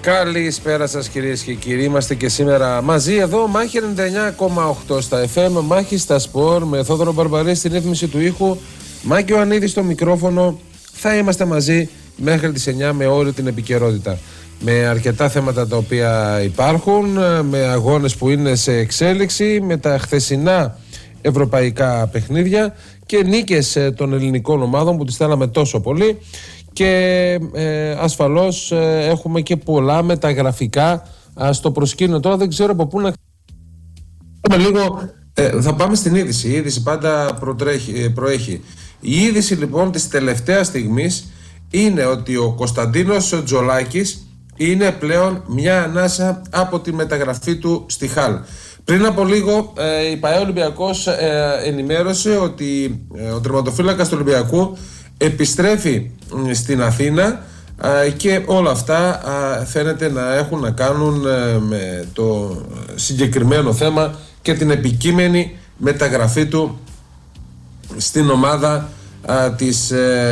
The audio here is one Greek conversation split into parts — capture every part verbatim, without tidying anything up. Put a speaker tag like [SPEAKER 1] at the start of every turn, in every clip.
[SPEAKER 1] Καλησπέρα σας κυρίες και κύριοι, είμαστε και σήμερα μαζί εδώ. Μάχη ενενήντα εννιά κόμμα οκτώ στα εφ εμ, μάχη στα σπορ με Θόδωρο Μπαρμπαρή στην ρύθμιση του ήχου, Μάκη Ιωαννίδη στο μικρόφωνο. Θα είμαστε μαζί μέχρι τις εννιά με όλη την επικαιρότητα, με αρκετά θέματα τα οποία υπάρχουν, με αγώνες που είναι σε εξέλιξη, με τα χθεσινά ευρωπαϊκά παιχνίδια και νίκες των ελληνικών ομάδων που τις θέλαμε τόσο πολύ. Και ε, ασφαλώς ε, έχουμε και πολλά μεταγραφικά ε, στο προσκήνιο. Τώρα δεν ξέρω από πού να ξεκινήσουμε λίγο. Ε, θα πάμε στην είδηση. Η είδηση πάντα προτρέχει, προέχει. Η είδηση λοιπόν της τελευταίας στιγμής είναι ότι ο Κωνσταντίνος Τζολάκης είναι πλέον μια ανάσα από τη μεταγραφή του στη Χαλ. Πριν από λίγο ε, η ΠΑΕ Ολυμπιακός ε, ενημέρωσε ότι ε, ο τερματοφύλακας του Ολυμπιακού επιστρέφει στην Αθήνα και όλα αυτά φαίνεται να έχουν να κάνουν με το συγκεκριμένο θέμα και την επικείμενη μεταγραφή του στην ομάδα της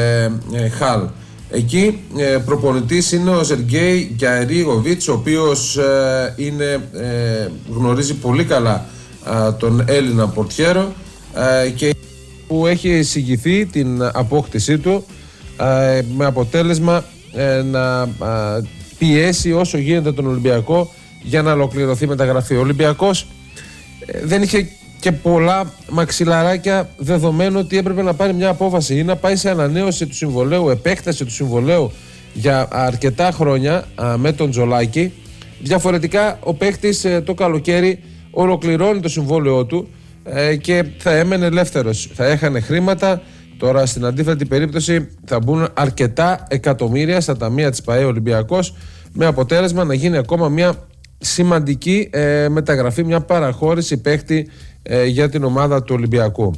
[SPEAKER 1] Χαλ. Εκεί προπονητής είναι ο Σεργέη Γκιαρίγοβιτς, ο οποίος είναι, γνωρίζει πολύ καλά τον Έλληνα πορτιέρο και που έχει εισηγηθεί την απόκτησή του ε, με αποτέλεσμα ε, να ε, πιέσει όσο γίνεται τον Ολυμπιακό για να ολοκληρωθεί μεταγραφή. Ο Ολυμπιακός ε, δεν είχε και πολλά μαξιλαράκια, δεδομένου ότι έπρεπε να πάρει μια απόφαση ή να πάει σε ανανέωση του συμβολέου, επέκταση του συμβολέου για αρκετά χρόνια ε, με τον Τζολάκη. Διαφορετικά ο παίκτης ε, το καλοκαίρι ολοκληρώνει το συμβόλαιό του και θα έμενε ελεύθερος, θα έχανε χρήματα. Τώρα στην αντίθετη περίπτωση θα μπουν αρκετά εκατομμύρια στα ταμεία της ΠΑΕ Ολυμπιακός, με αποτέλεσμα να γίνει ακόμα μια σημαντική ε, μεταγραφή, μια παραχώρηση παίχτη ε, για την ομάδα του Ολυμπιακού.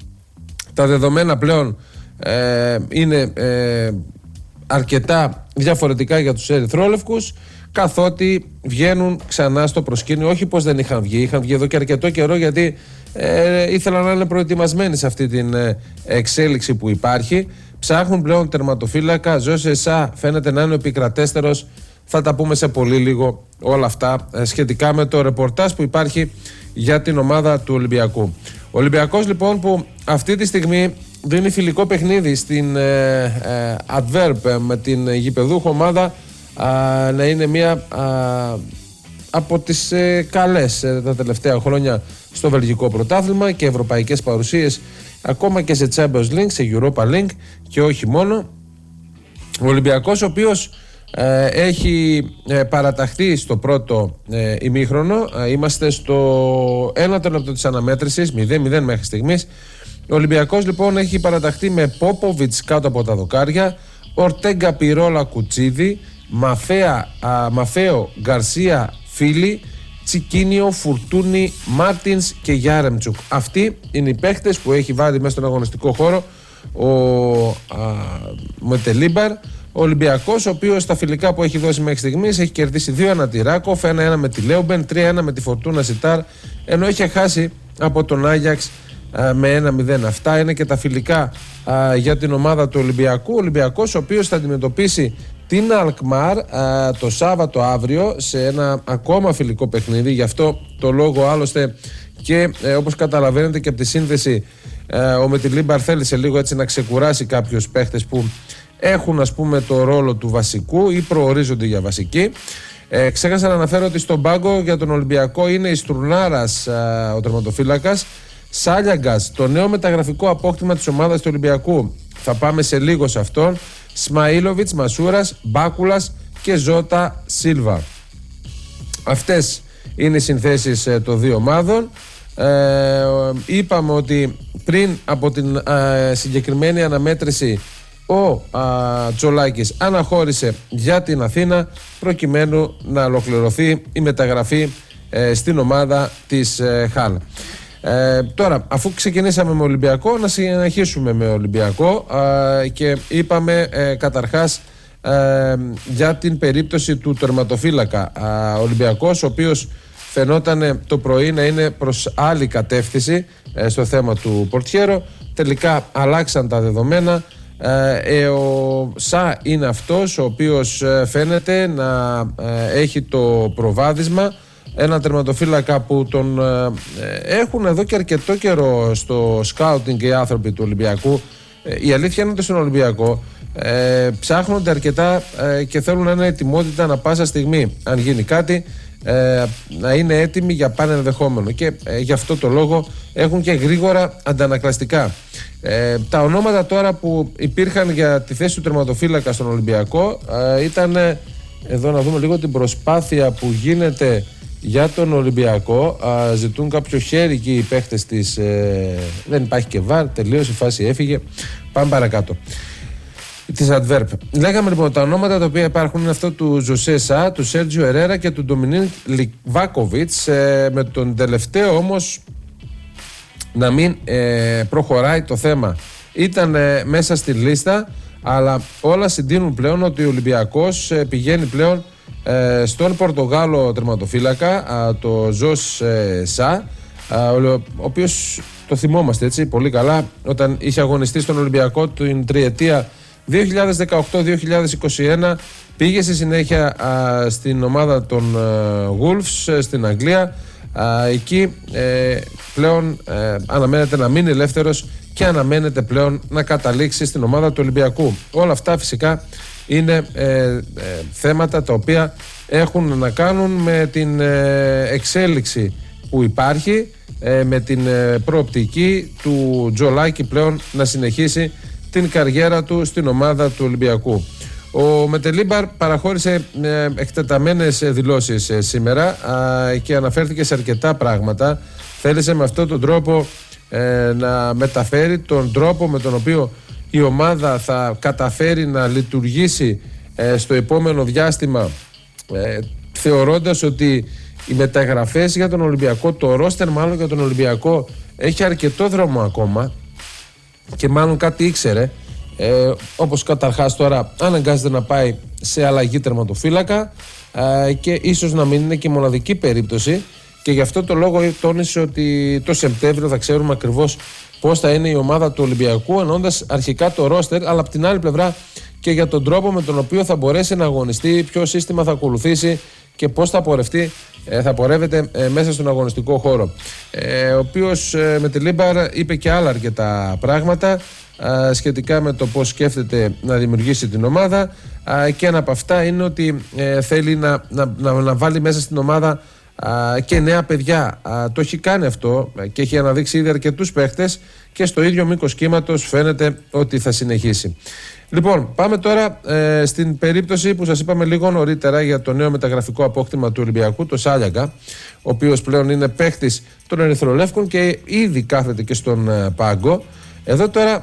[SPEAKER 1] Τα δεδομένα πλέον ε, είναι ε, αρκετά διαφορετικά για τους ερυθρόλευκους, καθότι βγαίνουν ξανά στο προσκήνιο. Όχι πως δεν είχαν βγει, είχαν βγει εδώ και αρκετό καιρό, γιατί ε, ήθελαν να είναι προετοιμασμένοι σε αυτή την ε, εξέλιξη που υπάρχει. Ψάχνουν πλέον τερματοφύλακα. Ζώσε Σά φαίνεται να είναι ο επικρατέστερος. Θα τα πούμε σε πολύ λίγο όλα αυτά ε, σχετικά με το ρεπορτάζ που υπάρχει για την ομάδα του Ολυμπιακού. Ο Ολυμπιακός λοιπόν, που αυτή τη στιγμή δίνει φιλικό παιχνίδι στην ε, ε, Adverb με την γηπεδούχο ομάδα, Α, να είναι μία α, από τις ε, καλές ε, τα τελευταία χρόνια στο βελγικό πρωτάθλημα και ευρωπαϊκές παρουσίες ακόμα και σε Champions League, σε Europa League και όχι μόνο. Ο Ολυμπιακός, ο οποίος ε, έχει ε, παραταχθεί στο πρώτο ε, ημίχρονο, ε, είμαστε στο ένατο λεπτό της αναμέτρησης, μηδέν μηδέν μέχρι στιγμής. Ο Ολυμπιακός λοιπόν έχει παραταχθεί με Πόποβιτς κάτω από τα δοκάρια, Ορτέγκα Πυρόλα Κουτσίδη, Μαφέα, α, Μαφέο Γκαρσία Φίλη, Τσικίνιο, Φουρτούνι, Μάρτινς και Γιάρεμτσουκ. Αυτοί είναι οι παίχτες που έχει βάλει μέσα στον αγωνιστικό χώρο ο Μετελίμπαρ. Ο Ολυμπιακός, ο οποίος στα φιλικά που έχει δώσει μέχρι στιγμής έχει κερδίσει δύο ένα τη Ράκοφ, ένα ένα με τη Λέουμπεν, τρία ένα με τη Φορτούνα Σιτάρ, ενώ είχε χάσει από τον Άγιαξ με ένα μηδέν. Αυτά είναι και τα φιλικά α, για την ομάδα του Ολυμπιακού. Ο Ολυμπιακός, ο οποίος θα αντιμετωπίσει την Αλκμάρ α, το Σάββατο αύριο σε ένα ακόμα φιλικό παιχνίδι. Γι' αυτό το λόγο άλλωστε και ε, όπως καταλαβαίνετε και από τη σύνθεση ε, ο Μετιλίμπαρ θέλησε λίγο έτσι να ξεκουράσει κάποιους παίχτες που έχουν, ας πούμε, το ρόλο του βασικού ή προορίζονται για βασική. Ε, ξέχασα να αναφέρω ότι στον πάγκο για τον Ολυμπιακό είναι η Στουρνάρας, α, ο τερματοφύλακας, Σάλιαγκας, το νέο μεταγραφικό απόκτημα της ομάδας του Ολυμπιακού. Θα πάμε σε λίγο σε αυτόν. Σμαΐλοβιτς, Μασούρας, Μπάκουλας και Ζώτα Σίλβα. Αυτές είναι οι συνθέσεις ε, των δύο ομάδων. Ε, είπαμε ότι πριν από την ε, συγκεκριμένη αναμέτρηση ο Τζολάκης αναχώρησε για την Αθήνα προκειμένου να ολοκληρωθεί η μεταγραφή ε, στην ομάδα της ε, Χαλ. Ε, τώρα, αφού ξεκινήσαμε με Ολυμπιακό, να συνεχίσουμε με Ολυμπιακό ε, και είπαμε ε, καταρχάς ε, για την περίπτωση του τερματοφύλακα ε, Ολυμπιακός, ο οποίος φαινόταν το πρωί να είναι προς άλλη κατεύθυνση ε, στο θέμα του πορτιέρο. Τελικά αλλάξαν τα δεδομένα. Ε, ο Σα είναι αυτός ο οποίος φαίνεται να ε, έχει το προβάδισμα, ένα τερματοφύλακα που τον ε, έχουν εδώ και αρκετό καιρό στο σκάουτινγκ οι άνθρωποι του Ολυμπιακού. Ε, η αλήθεια είναι ότι στον Ολυμπιακό ε, ψάχνονται αρκετά ε, και θέλουν να είναι ετοιμότητα ανά πάσα στιγμή, αν γίνει κάτι, ε, να είναι έτοιμοι για πάνε ενδεχόμενο, και ε, γι' αυτό το λόγο έχουν και γρήγορα αντανακλαστικά. Ε, τα ονόματα τώρα που υπήρχαν για τη θέση του τερματοφύλακα στον Ολυμπιακό ε, ήταν, ε, εδώ να δούμε λίγο την προσπάθεια που γίνεται για τον Ολυμπιακό. Α, ζητούν κάποιο χέρι εκεί οι παίχτες της, ε, δεν υπάρχει και βαρ, τελείωσε η φάση, έφυγε. Πάμε παρακάτω. Της Adverb. Λέγαμε λοιπόν τα ονόματα τα οποία υπάρχουν είναι αυτό του Ζωσέ Σα, του Σέρτζιο Ερέρα και του Ντομινίκ Λιβάκοβιτς, ε, με τον τελευταίο όμως να μην ε, προχωράει το θέμα. Ήταν ε, μέσα στη λίστα, αλλά όλα συντείνουν πλέον ότι ο Ολυμπιακός ε, πηγαίνει πλέον ε, στον Πορτογάλο τερματοφύλακα, ε, το Ζωσέ Σα, ε, ο οποίος το θυμόμαστε έτσι πολύ καλά όταν είχε αγωνιστεί στον Ολυμπιακό την τριετία δύο χιλιάδες δεκαοκτώ δύο χιλιάδες είκοσι ένα, πήγε στη συνέχεια α, στην ομάδα των α, Wolves α, στην Αγγλία. Α, εκεί ε, πλέον ε, αναμένεται να μείνει ελεύθερος και αναμένεται πλέον να καταλήξει στην ομάδα του Ολυμπιακού. Όλα αυτά φυσικά είναι ε, ε, θέματα τα οποία έχουν να κάνουν με την ε, εξέλιξη που υπάρχει, ε, με την ε, προοπτική του Τζολάκη πλέον να συνεχίσει την καριέρα του στην ομάδα του Ολυμπιακού. Ο Μετελίμπαρ παραχώρησε ε, εκτεταμένες δηλώσεις ε, σήμερα ε, και αναφέρθηκε σε αρκετά πράγματα. Θέλησε με αυτόν τον τρόπο ε, να μεταφέρει τον τρόπο με τον οποίο η ομάδα θα καταφέρει να λειτουργήσει ε, στο επόμενο διάστημα, ε, θεωρώντας ότι οι μεταγραφές για τον Ολυμπιακό, το ρόστερ μάλλον για τον Ολυμπιακό έχει αρκετό δρόμο ακόμα και μάλλον κάτι ήξερε, ε, όπως καταρχάς τώρα αναγκάζεται να πάει σε αλλαγή τερματοφύλακα ε, και ίσως να μην είναι και η μοναδική περίπτωση, και γι' αυτό το λόγο τόνισε ότι το Σεπτέμβριο θα ξέρουμε ακριβώς πώς θα είναι η ομάδα του Ολυμπιακού, εννοώντας αρχικά το ρόστερ, αλλά από την άλλη πλευρά και για τον τρόπο με τον οποίο θα μπορέσει να αγωνιστεί, ποιο σύστημα θα ακολουθήσει και πώς θα πορευτεί, θα πορεύεται ε, μέσα στον αγωνιστικό χώρο. Ε, ο οποίος ε, με τη Λίμπαρ είπε και άλλα αρκετά πράγματα ε, σχετικά με το πώς σκέφτεται να δημιουργήσει την ομάδα, ε, και ένα από αυτά είναι ότι ε, θέλει να, να, να, να βάλει μέσα στην ομάδα ε, και νέα παιδιά. Ε, το έχει κάνει αυτό και έχει αναδείξει ήδη αρκετούς παίχτες και στο ίδιο μήκος κύματος φαίνεται ότι θα συνεχίσει. Λοιπόν, πάμε τώρα ε, στην περίπτωση που σας είπαμε λίγο νωρίτερα για το νέο μεταγραφικό απόκτημα του Ολυμπιακού, το Σάλιακα, ο οποίος πλέον είναι παίχτης των Ερυθρολεύκων και ήδη κάθεται και στον ε, πάγκο. Εδώ τώρα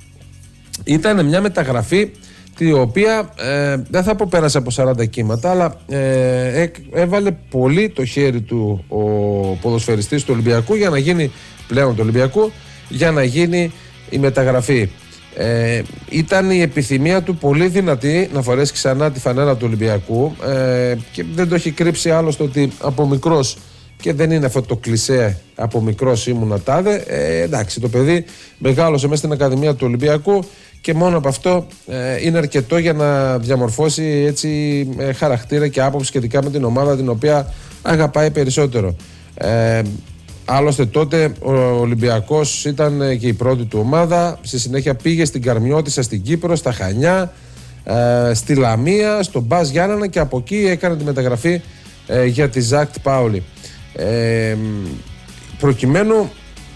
[SPEAKER 1] ήταν μια μεταγραφή η οποία ε, δεν θα πω πέρασε από σαράντα κύματα, αλλά ε, ε, έβαλε πολύ το χέρι του ο ποδοσφαιριστής του Ολυμπιακού για να γίνει πλέον του Ολυμπιακού, για να γίνει η μεταγραφή. Ε, ήταν η επιθυμία του πολύ δυνατή να φορέσει ξανά τη φανέλα του Ολυμπιακού, ε, και δεν το έχει κρύψει άλλωστε ότι από μικρός, και δεν είναι αυτό το κλισέ από μικρός ήμουνα τάδε, ε, εντάξει, το παιδί μεγάλωσε μέσα στην Ακαδημία του Ολυμπιακού και μόνο από αυτό ε, είναι αρκετό για να διαμορφώσει έτσι ε, χαρακτήρα και άποψη σχετικά με την ομάδα την οποία αγαπάει περισσότερο. ε, Άλλωστε τότε ο Ολυμπιακός ήταν και η πρώτη του ομάδα. Στη συνέχεια πήγε στην Καρμιώτισσα στην Κύπρο, στα Χανιά, ε, στη Λαμία, στον Μπας Γιάννενα, και από εκεί έκανε τη μεταγραφή ε, για τη Ζακτ Πάολη. Ε, προκειμένου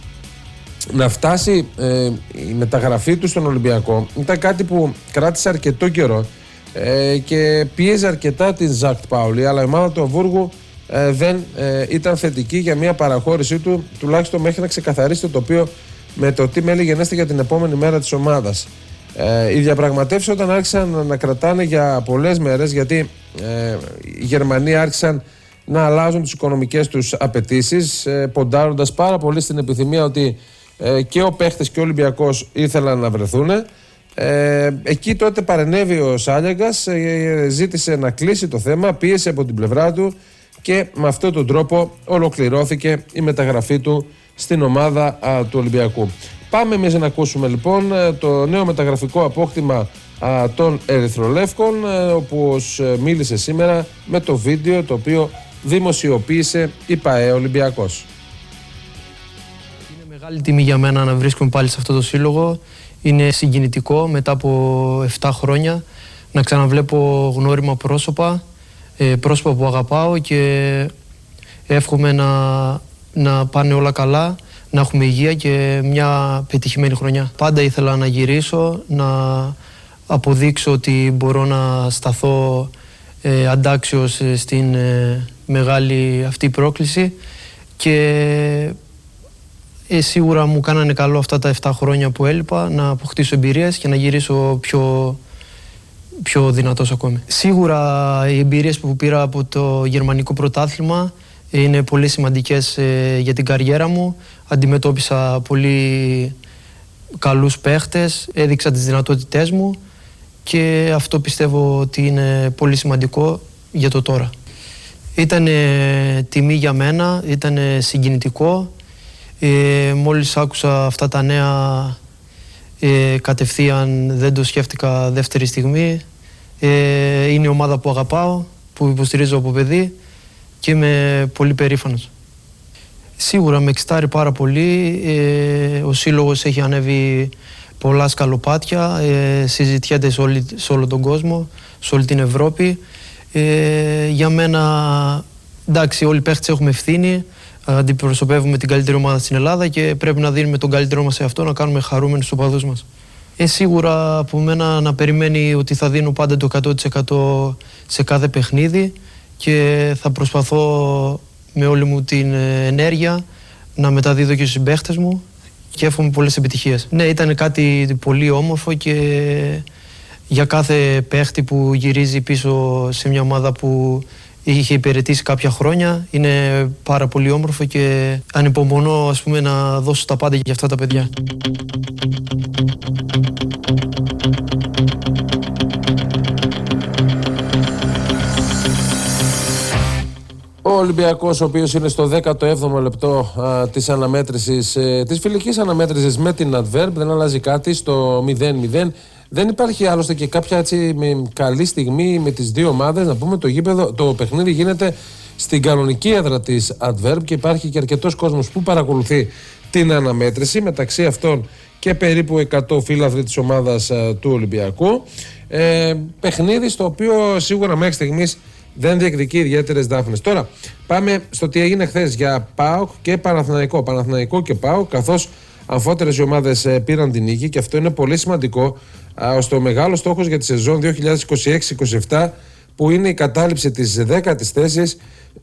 [SPEAKER 1] να φτάσει ε, η μεταγραφή του στον Ολυμπιακό, ήταν κάτι που κράτησε αρκετό καιρό ε, και πίεζε αρκετά την Ζακτ Πάολη, αλλά η ομάδα του Αμβούργου Ε, δεν ε, ήταν θετική για μια παραχώρησή του, τουλάχιστον μέχρι να ξεκαθαρίσει το τοπίο με το τι μέλη γενέστε για την επόμενη μέρα της ομάδας. Ε, οι διαπραγματεύσεις όταν άρχισαν να κρατάνε για πολλές μέρες, γιατί ε, οι Γερμανοί άρχισαν να αλλάζουν τις οικονομικές τους απαιτήσεις, ε, ποντάροντας πάρα πολύ στην επιθυμία ότι ε, και ο παίχτης και ο Ολυμπιακός ήθελαν να βρεθούν. Ε, εκεί τότε παρενέβη ο Σάλιακας, ε, ζήτησε να κλείσει το θέμα, πίεσε από την πλευρά του και με αυτόν τον τρόπο ολοκληρώθηκε η μεταγραφή του στην ομάδα α, του Ολυμπιακού. Πάμε εμείς να ακούσουμε λοιπόν το νέο μεταγραφικό απόκτημα α, των Ερυθρολεύκων, όπως μίλησε σήμερα με το βίντεο το οποίο δημοσιοποίησε η ΠΑΕ Ολυμπιακός.
[SPEAKER 2] Είναι μεγάλη τιμή για μένα να βρίσκομαι πάλι σε αυτό το σύλλογο. Είναι συγκινητικό μετά από επτά χρόνια να ξαναβλέπω γνώριμα πρόσωπα, πρόσωπα που αγαπάω, και εύχομαι να, να πάνε όλα καλά, να έχουμε υγεία και μια πετυχημένη χρονιά. Πάντα ήθελα να γυρίσω, να αποδείξω ότι μπορώ να σταθώ ε, αντάξιος στην ε, μεγάλη αυτή πρόκληση, και ε, σίγουρα μου κάνανε καλό αυτά τα επτά χρόνια που έλειπα να αποκτήσω εμπειρίες και να γυρίσω πιο, πιο δυνατός ακόμη. Σίγουρα οι εμπειρίες που πήρα από το γερμανικό πρωτάθλημα είναι πολύ σημαντικές ε, για την καριέρα μου. Αντιμετώπισα πολύ καλούς παίχτες, έδειξα τις δυνατότητές μου, και αυτό πιστεύω ότι είναι πολύ σημαντικό για το τώρα. Ήταν τιμή για μένα, ήταν συγκινητικό. Ε, μόλις άκουσα αυτά τα νέα, ε, κατευθείαν δεν το σκέφτηκα δεύτερη στιγμή. Ε, είναι η ομάδα που αγαπάω, που υποστηρίζω από παιδί, και είμαι πολύ περήφανος. Σίγουρα με εξητάρει πάρα πολύ. Ε, ο σύλλογος έχει ανέβει πολλά σκαλοπάτια, ε, συζητιέται σε, όλη, σε όλο τον κόσμο, σε όλη την Ευρώπη. Ε, για μένα, εντάξει, όλοι οι παίχτες έχουμε ευθύνη, αντιπροσωπεύουμε την καλύτερη ομάδα στην Ελλάδα και πρέπει να δίνουμε τον καλύτερό μας σε αυτό, να κάνουμε χαρούμενους τους οπαδούς μας. Ε, σίγουρα από μένα να περιμένει ότι θα δίνω πάντα το εκατό τοις εκατό σε κάθε παιχνίδι, και θα προσπαθώ με όλη μου την ενέργεια να μεταδίδω και στους συμπαίχτες μου, και εύχομαι πολλές επιτυχίες. Ναι, ήταν κάτι πολύ όμορφο, και για κάθε παίχτη που γυρίζει πίσω σε μια ομάδα που είχε υπηρετήσει κάποια χρόνια είναι πάρα πολύ όμορφο, και ανυπομονώ, ας πούμε, να δώσω τα πάντα για αυτά τα παιδιά.
[SPEAKER 1] Ο Ολυμπιακός, ο οποίος είναι στο δέκατο έβδομο λεπτό α, της αναμέτρησης, ε, της φιλικής αναμέτρησης με την Adverb, δεν αλλάζει κάτι στο μηδέν μηδέν. Δεν υπάρχει άλλωστε και κάποια έτσι με καλή στιγμή με τις δύο ομάδες. Να πούμε, το γήπεδο, το παιχνίδι γίνεται στην κανονική έδρα της Adverb και υπάρχει και αρκετός κόσμος που παρακολουθεί την αναμέτρηση, μεταξύ αυτών και περίπου εκατό φίλαθλοι της ομάδας α, του Ολυμπιακού. Ε, παιχνίδι στο οποίο σίγουρα μέχρι στιγμής δεν διεκδικεί ιδιαίτερες δάφνες. Τώρα πάμε στο τι έγινε χθες για ΠΑΟΚ και Παναθηναϊκό. Παναθηναϊκό και ΠΑΟΚ, καθώς αμφότερες οι ομάδες ε, πήραν την νίκη, και αυτό είναι πολύ σημαντικό, α, ώστε ο μεγάλος στόχος για τη σεζόν δύο χιλιάδες είκοσι έξι είκοσι επτά, που είναι η κατάληψη της δέκατης θέσης,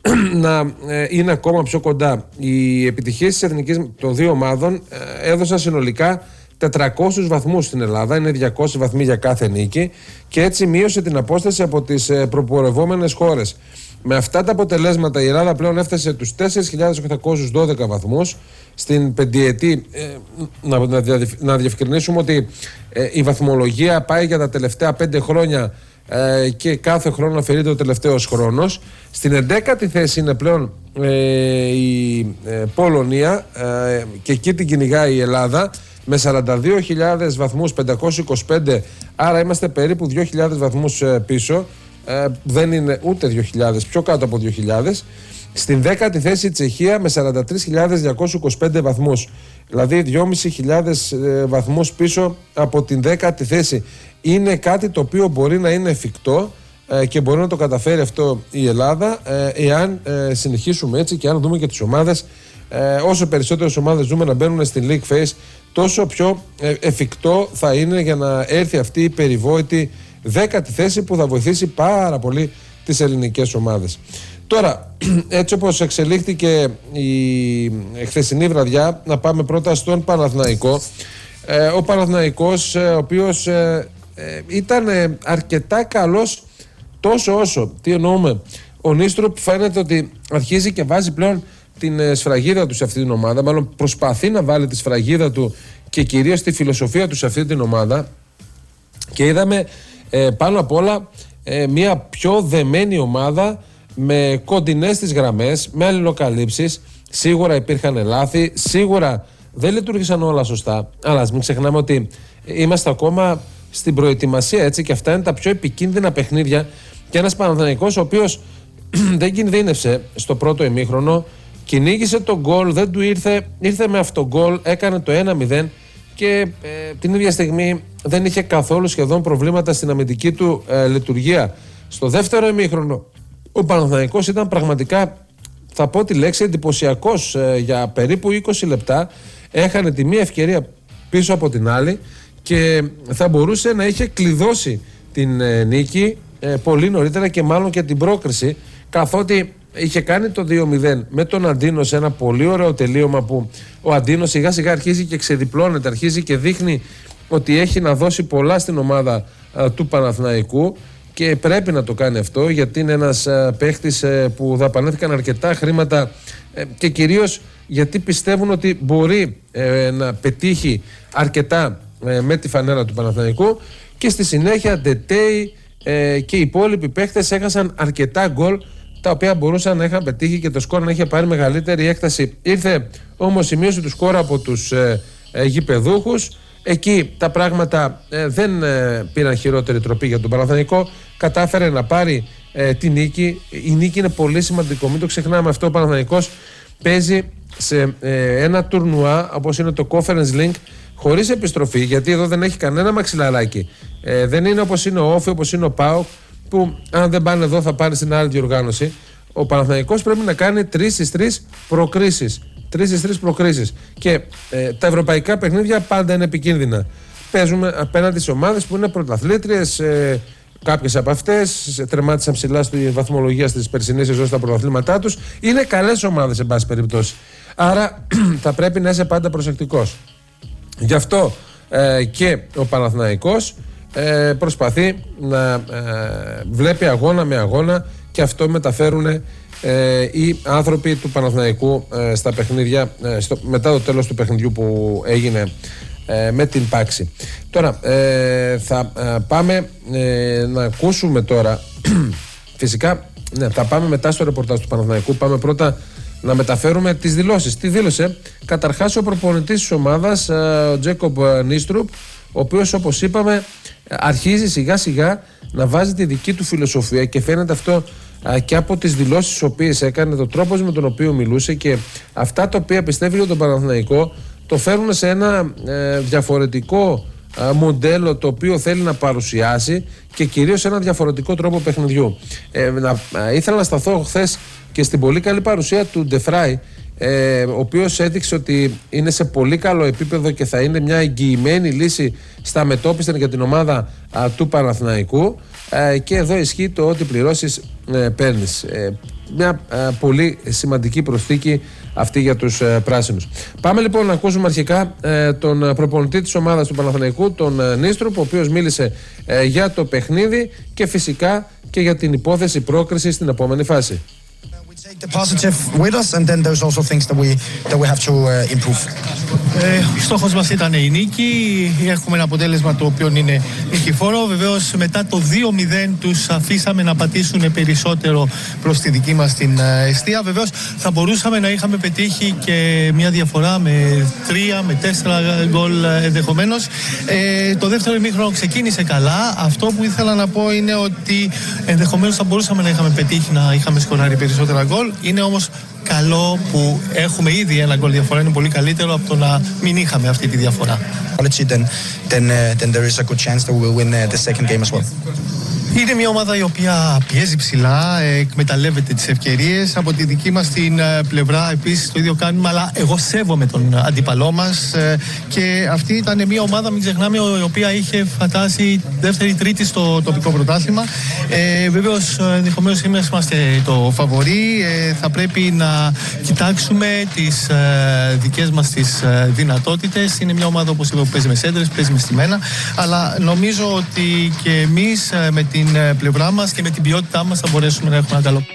[SPEAKER 1] να ε, είναι ακόμα πιο κοντά. Οι επιτυχίες της εθνικής των δύο ομάδων ε, έδωσαν συνολικά τετρακόσιους βαθμούς στην Ελλάδα, είναι διακόσιοι βαθμοί για κάθε νίκη, και έτσι μείωσε την απόσταση από τις προπορευόμενες χώρες. Με αυτά τα αποτελέσματα η Ελλάδα πλέον έφτασε τους τέσσερις χιλιάδες οκτακόσιους δώδεκα βαθμούς στην πεντιετή. Ε, να, να, να διευκρινίσουμε ότι ε, η βαθμολογία πάει για τα τελευταία πέντε χρόνια ε, και κάθε χρόνο αφαιρείται ο τελευταίος χρόνος. Στην εντέκατη θέση είναι πλέον ε, η ε, Πολωνία, ε, και εκεί την κυνηγάει η Ελλάδα με σαράντα δύο χιλιάδες βαθμούς πεντακόσιους είκοσι πέντε, άρα είμαστε περίπου δύο χιλιάδες βαθμούς πίσω, ε, δεν είναι ούτε δύο χιλιάδες, πιο κάτω από δύο χιλιάδες. Στην δέκατη θέση η Τσεχία με σαράντα τρεις χιλιάδες διακόσιους είκοσι πέντε βαθμούς, δηλαδή δυόμισι χιλιάδες ε, βαθμούς πίσω από την δέκατη θέση. Είναι κάτι το οποίο μπορεί να είναι εφικτό ε, και μπορεί να το καταφέρει αυτό η Ελλάδα, ε, εάν ε, συνεχίσουμε έτσι, και αν δούμε και τις ομάδες, ε, όσο περισσότερες ομάδες δούμε να μπαίνουν στην League Phase, τόσο πιο εφικτό θα είναι για να έρθει αυτή η περιβόητη δέκατη θέση, που θα βοηθήσει πάρα πολύ τις ελληνικές ομάδες. Τώρα, έτσι όπως εξελίχθηκε η χθεσινή βραδιά, να πάμε πρώτα στον Παναθηναϊκό. Ε, ο Παναθηναϊκός, ο οποίος ε, ε, ήταν αρκετά καλός τόσο όσο. Τι εννοούμε? Ο Νίστρουπ φαίνεται ότι αρχίζει και βάζει πλέον την σφραγίδα του σε αυτή την ομάδα, μάλλον προσπαθεί να βάλει τη σφραγίδα του και κυρίως τη φιλοσοφία του σε αυτή την ομάδα, και είδαμε ε, πάνω απ' όλα ε, μια πιο δεμένη ομάδα με κοντινές τις γραμμές, με αλληλοκαλύψεις. Σίγουρα υπήρχαν λάθη, σίγουρα δεν λειτουργήσαν όλα σωστά. Αλλά ας μην ξεχνάμε ότι είμαστε ακόμα στην προετοιμασία, έτσι, και αυτά είναι τα πιο επικίνδυνα παιχνίδια. Και ένας Παναθηναϊκός ο οποίος δεν κινδύνευσε στο πρώτο ημίχρονο, κυνήγησε τον γκολ, δεν του ήρθε, ήρθε με αυτογκολ, έκανε το ένα μηδέν και ε, την ίδια στιγμή δεν είχε καθόλου σχεδόν προβλήματα στην αμυντική του ε, λειτουργία. Στο δεύτερο ημίχρονο ο Παναθηναϊκός ήταν πραγματικά, θα πω τη λέξη, εντυπωσιακός. Ε, για περίπου είκοσι λεπτά έχανε τη μία ευκαιρία πίσω από την άλλη και θα μπορούσε να είχε κλειδώσει την ε, νίκη ε, πολύ νωρίτερα και μάλλον και την πρόκριση, καθότι είχε κάνει το δύο μηδέν με τον Αντίνο σε ένα πολύ ωραίο τελείωμα που ο Αντίνο σιγά σιγά αρχίζει και ξεδιπλώνεται, αρχίζει και δείχνει ότι έχει να δώσει πολλά στην ομάδα α, του Παναθηναϊκού και πρέπει να το κάνει αυτό, γιατί είναι ένας α, παίχτης α, που δαπανέθηκαν αρκετά χρήματα α, και κυρίως γιατί πιστεύουν ότι μπορεί α, να πετύχει αρκετά α, με τη φανέλα του Παναθηναϊκού, και στη συνέχεια Ντετέι και οι υπόλοιποι παίχτες έχασαν αρκετά γκολ τα οποία μπορούσαν να είχαν πετύχει και το σκορ να είχε πάρει μεγαλύτερη έκταση. Ήρθε όμως η μείωση του σκορ από τους ε, ε, γηπεδούχους. Εκεί τα πράγματα ε, δεν ε, πήραν χειρότερη τροπή για τον Παναθηναϊκό. Κατάφερε να πάρει ε, τη νίκη. Η νίκη είναι πολύ σημαντικό, μην το ξεχνάμε αυτό. Ο Παναθηναϊκός παίζει σε ε, ένα τουρνουά όπως είναι το Conference League χωρίς επιστροφή, γιατί εδώ δεν έχει κανένα μαξιλαράκι. Ε, δεν είναι όπως είναι ο Όφι, όπως είναι ο ΠΑΟΚ, που αν δεν πάνε εδώ θα πάνε στην άλλη διοργάνωση. Ο Παναθηναϊκός πρέπει να κάνει τρεις στις τρεις προκρίσεις. Τρεις στις τρεις προκρίσεις. Και ε, τα ευρωπαϊκά παιχνίδια πάντα είναι επικίνδυνα. Παίζουμε απέναντι σε ομάδες που είναι πρωταθλήτριες. Ε, κάποιες από αυτές τερμάτισαν ψηλά στη βαθμολογία στις περσινές σεζόν στα πρωταθλήματά τους. Είναι καλές ομάδες, εν πάση περιπτώσει. Άρα θα πρέπει να είσαι πάντα προσεκτικός. Γι' αυτό ε, και ο Παναθηναϊκός Ε, προσπαθεί να ε, βλέπει αγώνα με αγώνα, και αυτό μεταφέρουν ε, οι άνθρωποι του Παναθηναϊκού ε, στα παιχνίδια ε, στο, μετά το τέλος του παιχνιδιού που έγινε ε, με την Πάξη. Τώρα ε, θα ε, πάμε ε, να ακούσουμε τώρα φυσικά ναι, θα πάμε μετά στο ρεπορτάζ του Παναθηναϊκού. Πάμε πρώτα να μεταφέρουμε τις δηλώσεις. Τι δήλωσε καταρχάς ο προπονητής της ομάδας, ε, ο Τζέκομπ Νίστρουπ, ο οποίος, όπως είπαμε, αρχίζει σιγά σιγά να βάζει τη δική του φιλοσοφία, και φαίνεται αυτό α, και από τις δηλώσεις τις οποίες έκανε, το τρόπος με τον οποίο μιλούσε, και αυτά τα οποία πιστεύει για τον Παναθηναϊκό το φέρνουν σε ένα ε, διαφορετικό α, μοντέλο το οποίο θέλει να παρουσιάσει, και κυρίως σε ένα διαφορετικό τρόπο παιχνιδιού. Ε, να, α, ήθελα να σταθώ χθες και στην πολύ καλή παρουσία του Ντεφράι, Ε, ο οποίος έδειξε ότι είναι σε πολύ καλό επίπεδο και θα είναι μια εγγυημένη λύση στα μετώπιστα για την ομάδα α, του Παναθηναϊκού, ε, και εδώ ισχύει το ότι πληρώσεις ε, παίρνεις. Ε, μια α, πολύ σημαντική προσθήκη αυτή για τους ε, πράσινους. Πάμε λοιπόν να ακούσουμε αρχικά ε, τον προπονητή της ομάδας του Παναθηναϊκού, τον ε, Νίστρουπ, ο οποίος μίλησε ε, για το παιχνίδι και φυσικά και για την υπόθεση πρόκρισης στην επόμενη φάση.
[SPEAKER 3] Take the positive with us, and then there's also things that we that we have to uh, improve.
[SPEAKER 4] Ε, στόχος μας ήταν η νίκη. Έχουμε ένα αποτέλεσμα το οποίο είναι νικηφόρο. Βεβαίως μετά το δύο μηδέν τους αφήσαμε να πατήσουν περισσότερο προς τη δική μας την εστία. Βεβαίως θα μπορούσαμε να είχαμε πετύχει και μια διαφορά με τρία, με τέσσερα γκολ ενδεχομένως. Ε, το δεύτερο ημίχρονο ξεκίνησε καλά. Αυτό που ήθελα να πω είναι ότι ενδεχομένως θα μπορούσαμε να είχαμε πετύχει να είχαμε σκοράρει περισσότερα γκολ. Είναι όμως καλό που έχουμε ήδη ένα γκολ διαφορά. Είναι πολύ καλύτερο από το να μην είχαμε αυτή τη διαφορά.
[SPEAKER 3] Then, then, uh, then there is a good chance that we will win uh, the second game as well.
[SPEAKER 4] Είναι μια ομάδα η οποία πιέζει ψηλά, εκμεταλλεύεται τις ευκαιρίες. Από τη δική μας την πλευρά επίσης το ίδιο κάνουμε, αλλά εγώ σέβομαι τον αντίπαλό μας, και αυτή ήταν μια ομάδα, μην ξεχνάμε, η οποία είχε φτάσει δεύτερη-τρίτη στο τοπικό πρωτάθλημα. Ε, βεβαίως ενδεχομένως είμαστε το φαβορί. Ε, θα πρέπει να κοιτάξουμε τις ε, δικές μας τις ε, δυνατότητες. Είναι μια ομάδα, όπως είπα, που παίζει με σέντρες, παίζει με στημένα, αλλά νομίζω ότι και εμείς ε, με την πλευρά μας και με την ποιότητά μας θα μπορέσουμε να έχουμε ένα καλό.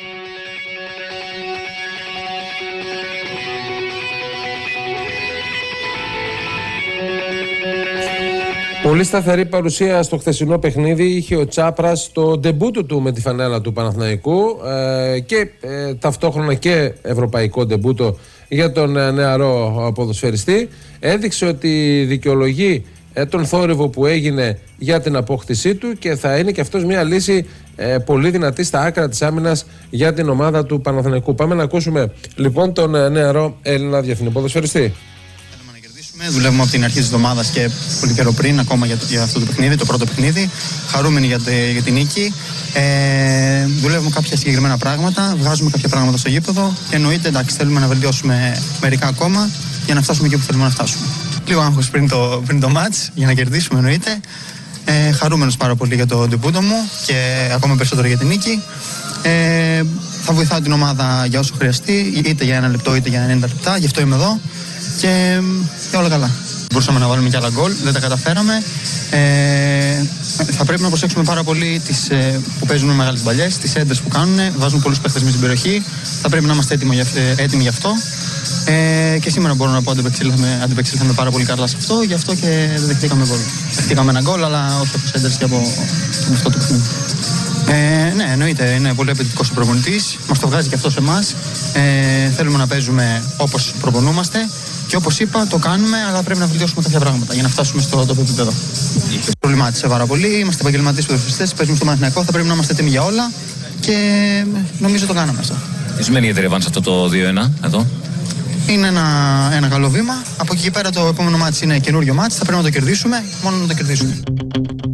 [SPEAKER 1] Πολύ σταθερή παρουσία στο χθεσινό παιχνίδι είχε ο Τσάπρας το ντεμπούτο του με τη φανέλα του Παναθηναϊκού, ε, και ε, ταυτόχρονα και ευρωπαϊκό ντεμπούτο για τον νεαρό ποδοσφαιριστή. Έδειξε ότι δικαιολογεί τον θόρυβο που έγινε για την απόκτησή του και θα είναι και αυτός μια λύση ε, πολύ δυνατή στα άκρα της άμυνας για την ομάδα του Παναθηναϊκού. Πάμε να ακούσουμε λοιπόν τον ε, νεαρό Έλληνα διεθνή ποδοσφαιριστή.
[SPEAKER 5] Θέλουμε να κερδίσουμε, δουλεύουμε από την αρχή της εβδομάδας και πολύ καιρό πριν ακόμα για, το, για αυτό το παιχνίδι, το πρώτο παιχνίδι. Χαρούμενοι για, τη, για την νίκη. Ε, δουλεύουμε κάποια συγκεκριμένα πράγματα, βγάζουμε κάποια πράγματα στο γήπεδο και εννοείται εντάξει, θέλουμε να βελτιώσουμε μερικά ακόμα για να φτάσουμε εκεί που θέλουμε να φτάσουμε. Λίγο άγχος πριν το, πριν το μάτς για να κερδίσουμε εννοείται. Ε, χαρούμενος πάρα πολύ για το ντεμπούτο μου και ακόμα περισσότερο για την νίκη. Ε, θα βοηθάω την ομάδα για όσο χρειαστεί, είτε για ένα λεπτό είτε για ενενήντα λεπτά. Γι' αυτό είμαι εδώ και, και όλα καλά. Μπορούσαμε να βάλουμε κι άλλα γκολ, δεν τα καταφέραμε. Ε, θα πρέπει να προσέξουμε πάρα πολύ τις, ε, που παίζουν μεγάλες μπαλιές, τις έντρες που κάνουν, βάζουν πολλούς παίχτες μέσα στην περιοχή. Θα πρέπει να είμαστε έτοιμοι, έτοιμοι γι' αυτό. Ε, και σήμερα μπορώ να πω ότι αντιπεξήλθαμε, αντιπεξήλθαμε πάρα πολύ καλά σε αυτό, γι' αυτό και δεν δεχτήκαμε γκολ. Δεχτήκαμε ένα γκολ, αλλά όχι από σέντρες και από αυτό το παιχνίδι. Ε, ναι, εννοείται, είναι πολύ απαιτητικός ο προπονητής, μας το βγάζει και αυτό σε εμάς. Ε, θέλουμε να παίζουμε όπως προπονούμαστε και όπως είπα το κάνουμε, αλλά πρέπει να βελτιώσουμε κάποια πράγματα για να φτάσουμε στο τοπικό επίπεδο. Προβλημάτισε πάρα πολύ, είμαστε επαγγελματίες ποδοσφαιριστές, παίζουμε στο Παναθηναϊκό, θα πρέπει να είμαστε έτοιμοι για όλα και νομίζω το κάναμε αυτό.
[SPEAKER 6] Τι σημαίνει για τη ρεβάνς αυτό το δύο ένα εδώ?
[SPEAKER 5] Είναι ένα, ένα καλό βήμα. Από εκεί και πέρα το επόμενο μάτς είναι καινούριο μάτς. Θα πρέπει να το κερδίσουμε, μόνο να το κερδίσουμε.